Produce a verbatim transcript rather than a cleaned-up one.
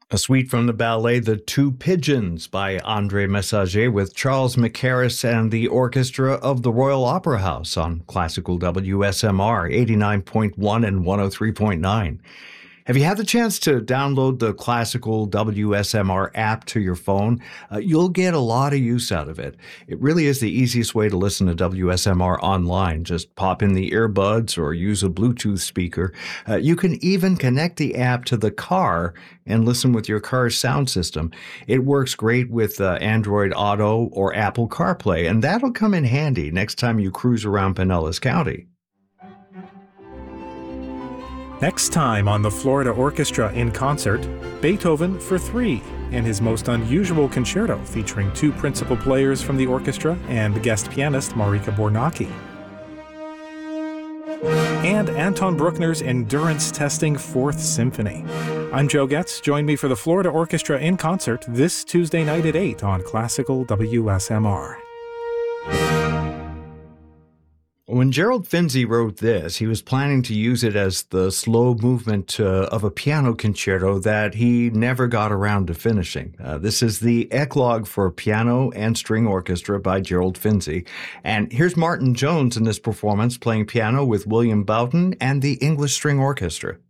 A suite from the ballet The Two Pigeons by André Messager with Charles Mackerras and the Orchestra of the Royal Opera House on Classical W S M R eighty-nine point one and one oh three point nine. Have you had the chance to download the Classical W S M R app to your phone? Uh, you'll get a lot of use out of it. It really is the easiest way to listen to W S M R online. Just pop in the earbuds or use a Bluetooth speaker. Uh, you can even connect the app to the car and listen with your car's sound system. It works great with uh, Android Auto or Apple CarPlay, and that'll come in handy next time you cruise around Pinellas County. Next time on the Florida Orchestra in Concert, Beethoven for Three in his most unusual concerto featuring two principal players from the orchestra and guest pianist Marika Bornacki. And Anton Bruckner's endurance testing Fourth Symphony. I'm Joe Getz. Join me for the Florida Orchestra in Concert this Tuesday night at eight on Classical W S M R. When Gerald Finzi wrote this, he was planning to use it as the slow movement uh, of a piano concerto that he never got around to finishing. Uh, this is the Eclogue for Piano and String Orchestra by Gerald Finzi. And here's Martin Jones in this performance playing piano with William Boughton and the English String Orchestra.